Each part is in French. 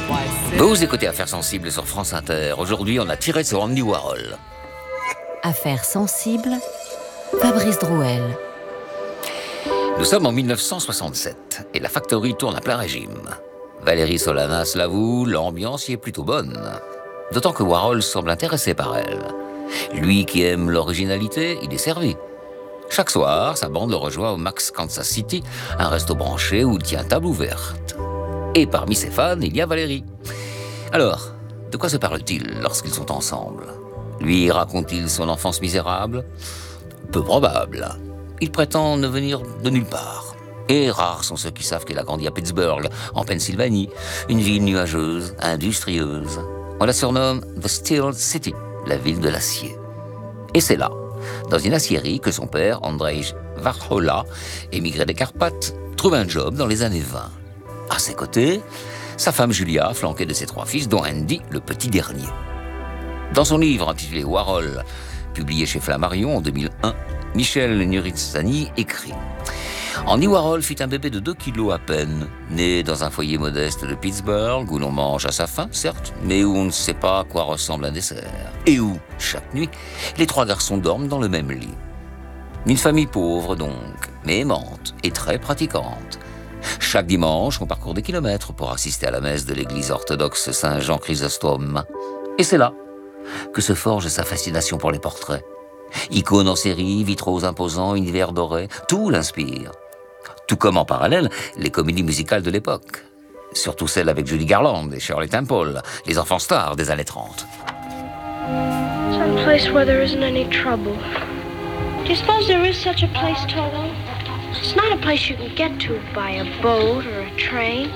Vous écoutez Affaires sensibles sur France Inter. Aujourd'hui, on a tiré sur Andy Warhol. Affaires sensibles, Fabrice Drouel. Nous sommes en 1967 et la Factory tourne à plein régime. Valérie Solanas l'avoue, l'ambiance y est plutôt bonne. D'autant que Warhol semble intéressé par elle. Lui qui aime l'originalité, il est servi. Chaque soir, sa bande le rejoint au Max Kansas City, un resto branché où il tient table ouverte. Et parmi ses fans, il y a Valérie. Alors, de quoi se parle-t-il lorsqu'ils sont ensemble ? Lui raconte-t-il son enfance misérable ? Peu probable. Il prétend ne venir de nulle part. Et rares sont ceux qui savent qu'il a grandi à Pittsburgh, en Pennsylvanie, une ville nuageuse, industrieuse. On la surnomme The Steel City, la ville de l'acier. Et c'est là, dans une aciérie, que son père, Andrzej Warhola, émigré des Carpates, trouve un job dans les années 20. À ses côtés, sa femme Julia, flanquée de ses 3 fils, dont Andy, le petit dernier. Dans son livre intitulé Warhol, publié chez Flammarion en 2001, Michel Nuritzani écrit « Andy Warhol fut un bébé de 2 kilos à peine, né dans un foyer modeste de Pittsburgh, où l'on mange à sa faim, certes, mais où on ne sait pas à quoi ressemble un dessert, et où, chaque nuit, les 3 garçons dorment dans le même lit. Une famille pauvre donc, mais aimante et très pratiquante. Chaque dimanche, on parcourt des kilomètres pour assister à la messe de l'église orthodoxe Saint-Jean Chrysostome. Et c'est là que se forge sa fascination pour les portraits. Icônes en série, vitraux imposants, univers doré, tout l'inspire. Tout comme en parallèle, les comédies musicales de l'époque. Surtout celles avec Judy Garland et Shirley Temple, les enfants stars des années 30. Some place where there isn't any trouble. Do you suppose there is such a place, Toto? It's not a place you can get to by a boat or a train.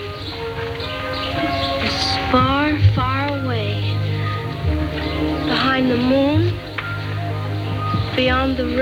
It's far, far away. Behind the moon, beyond the